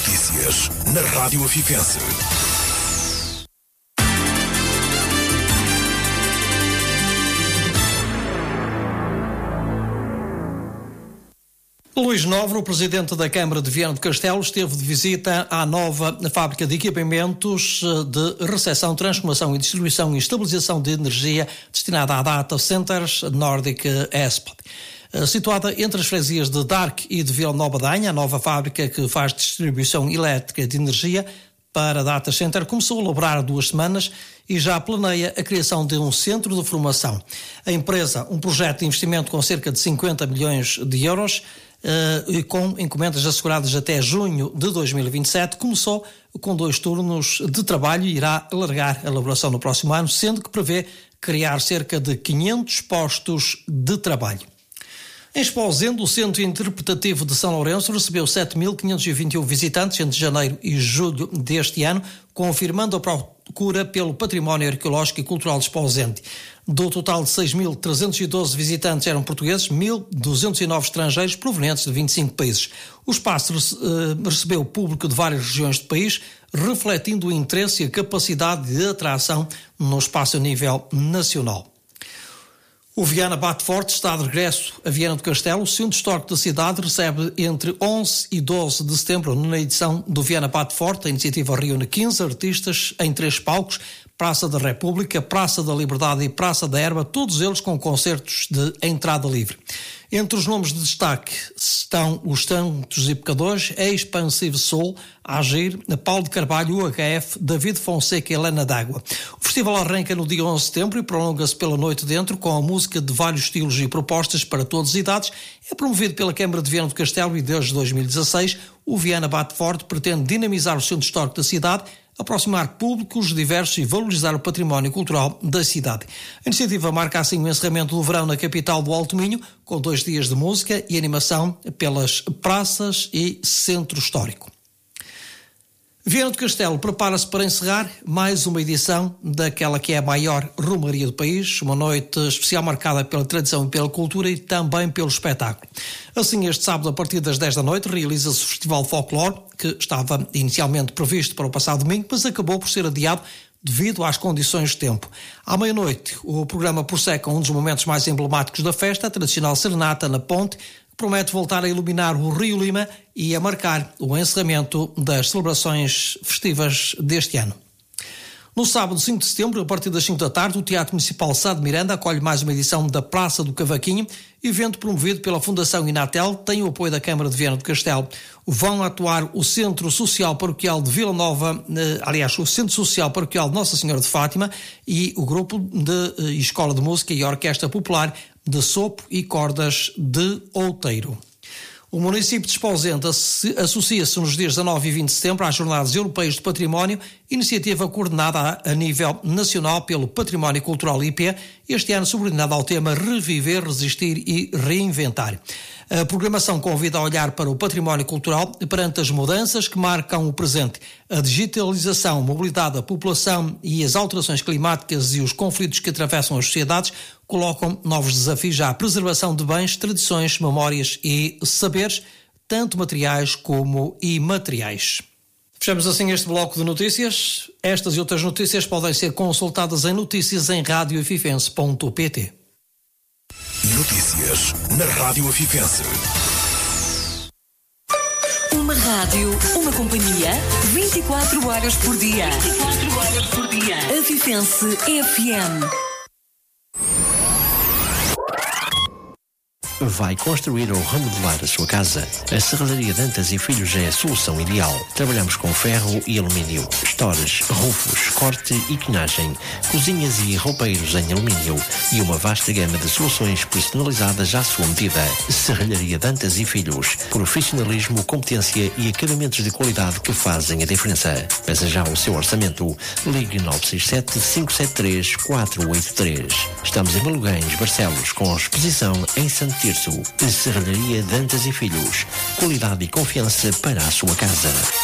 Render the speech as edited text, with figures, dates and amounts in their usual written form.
Notícias na Rádio Afifense. Luís Nobre, o presidente da Câmara de Viana do Castelo, esteve de visita à nova fábrica de equipamentos de recepção, transformação e distribuição e estabilização de energia destinada à data centers Nordic Espot. Situada entre as freguesias de Dark e de Vila Nova de Anha, a nova fábrica que faz distribuição elétrica de energia para data center começou a elaborar há 2 semanas e já planeia a criação de um centro de formação. A empresa, um projeto de investimento com cerca de 50 milhões de euros, e com encomendas asseguradas até junho de 2027, começou com 2 turnos de trabalho e irá alargar a elaboração no próximo ano, sendo que prevê criar cerca de 500 postos de trabalho. Em Esposende, o Centro Interpretativo de São Lourenço recebeu 7.521 visitantes entre janeiro e julho deste ano, confirmando a procura pelo património arqueológico e cultural de Esposende. Do total de 6.312 visitantes eram portugueses, 1.209 estrangeiros provenientes de 25 países. O espaço recebeu público de várias regiões do país, refletindo o interesse e a capacidade de atração no espaço a nível nacional. O Viana bate forte, está de regresso a Viana do Castelo. O Centro Histórico da cidade recebe entre 11 e 12 de setembro, na edição do Viana bate forte. A iniciativa reúne 15 artistas em 3 palcos, Praça da República, Praça da Liberdade e Praça da Erva, todos eles com concertos de entrada livre. Entre os nomes de destaque estão os Tantos e Pecadores, Expansive Soul, Agir, Paulo de Carvalho, UHF, David Fonseca e Helena D'Água. O festival arranca no dia 11 de setembro e prolonga-se pela noite dentro, com a música de vários estilos e propostas para todas as idades. É promovido pela Câmara de Viana do Castelo e desde 2016 o Viana Bate Forte pretende dinamizar o centro histórico da cidade, aproximar públicos diversos e valorizar o património cultural da cidade. A iniciativa marca assim o encerramento do verão na capital do Alto Minho, com 2 dias de música e animação pelas praças e centro histórico. Viana do Castelo prepara-se para encerrar mais uma edição daquela que é a maior romaria do país, uma noite especial marcada pela tradição e pela cultura e também pelo espetáculo. Assim, este sábado, a partir das 10 da noite, realiza-se o Festival Folclore, que estava inicialmente previsto para o passado domingo, mas acabou por ser adiado devido às condições de tempo. À meia-noite, o programa prossegue com um dos momentos mais emblemáticos da festa, a tradicional serenata na ponte, que promete voltar a iluminar o Rio Lima e a marcar o encerramento das celebrações festivas deste ano. No sábado, 5 de setembro, a partir das 5 da tarde, o Teatro Municipal Sá de Miranda acolhe mais uma edição da Praça do Cavaquinho, evento promovido pela Fundação Inatel, tem o apoio da Câmara de Viana do Castelo. Vão atuar o Centro Social Paroquial de Vila Nova, o Centro Social Paroquial de Nossa Senhora de Fátima e o grupo de Escola de Música e Orquestra Popular de Sopro e Cordas de Outeiro. O município de Esposende associa-se nos dias 19 e 20 de setembro às Jornadas Europeias de Património, iniciativa coordenada a nível nacional pelo Património Cultural IPE, este ano subordinada ao tema Reviver, Resistir e Reinventar. A programação convida a olhar para o património cultural perante as mudanças que marcam o presente. A digitalização, a mobilidade da população e as alterações climáticas e os conflitos que atravessam as sociedades colocam novos desafios à preservação de bens, tradições, memórias e saberes, tanto materiais como imateriais. Fechamos assim este bloco de notícias. Estas e outras notícias podem ser consultadas em notícias em radioafifense.pt. Notícias na Rádio Afifense. Uma rádio, uma companhia, 24 horas por dia. 24 horas por dia. Afifense FM. Vai construir ou remodelar a sua casa? A Serralharia Dantas e Filhos é a solução ideal. Trabalhamos com ferro e alumínio, estores, rufos, corte e quinagem, cozinhas e roupeiros em alumínio e uma vasta gama de soluções personalizadas à sua medida. Serralharia Dantas e Filhos. Profissionalismo, competência e acabamentos de qualidade que fazem a diferença. Peça já o seu orçamento. Ligue 967-573-483. Estamos em Malugães, Barcelos, com exposição em Santo Tirso. Serralharia Dantas e Filhos. Qualidade e confiança para a sua casa.